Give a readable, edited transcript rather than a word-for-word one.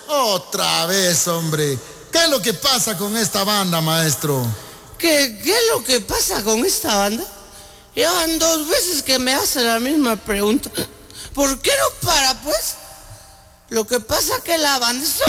Otra vez, hombre. ¿Qué es lo que pasa con esta banda, maestro? ¿Qué es lo que pasa con esta banda? Llevan 2 veces que me hace la misma pregunta. ¿Por qué no para, pues? Lo que pasa es que la banda es